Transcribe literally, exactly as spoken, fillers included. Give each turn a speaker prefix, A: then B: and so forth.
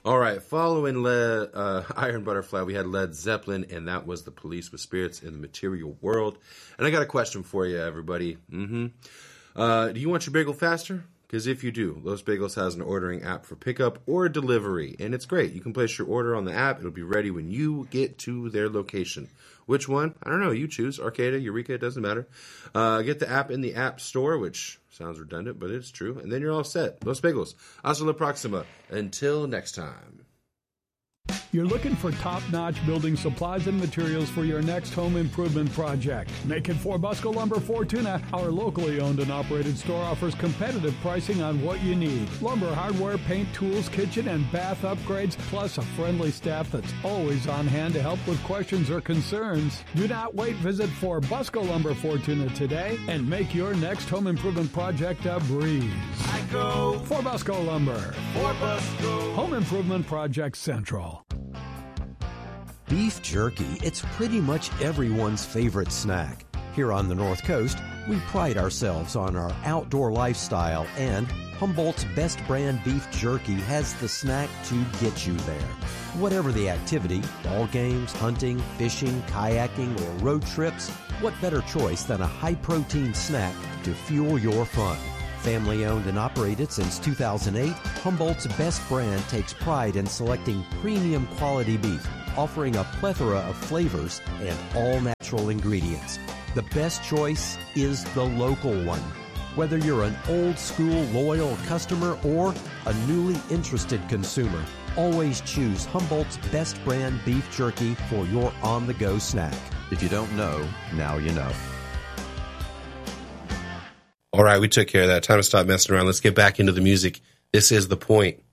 A: All right, following Le- uh, Iron Butterfly, we had Led Zeppelin, and that was The Police with Spirits in the Material World. And I got a question for you, everybody. Mm-hmm. Uh, do you want your bagel faster? Because if you do, Los Bagels has an ordering app for pickup or delivery, and it's great. You can place your order on the app. It'll be ready when you get to their location. Which one? I don't know. You choose. Arcata, Eureka, it doesn't matter. Uh, get the app in the App Store, which sounds redundant, but it's true. And then you're all set. Los Bagels. Hasta la próxima. Until next time.
B: You're looking for top-notch building supplies and materials for your next home improvement project. Make it for Busco Lumber Fortuna. Our locally owned and operated store offers competitive pricing on what you need. Lumber, hardware, paint, tools, kitchen, and bath upgrades, plus a friendly staff that's always on hand to help with questions or concerns. Do not wait. Visit For Busco Lumber Fortuna today and make your next home improvement project a breeze.
C: I go
B: For Busco Lumber.
C: For Busco.
B: Home Improvement Project Central.
D: Beef jerky, it's pretty much everyone's favorite snack. Here on the North Coast, we pride ourselves on our outdoor lifestyle, and Humboldt's best brand beef jerky has the snack to get you there. Whatever the activity, ball games, hunting, fishing, kayaking, or road trips, what better choice than a high-protein snack to fuel your fun? Family owned and operated since two thousand eight, Humboldt's best brand takes pride in selecting premium quality beef, offering a plethora of flavors and all-natural ingredients. The best choice is the local one. Whether you're an old-school loyal customer or a newly interested consumer, always choose Humboldt's best brand beef jerky for your on-the-go snack. If you don't know, now you know.
A: All right, we took care of that. Time to stop messing around. Let's get back into the music. This is The Point.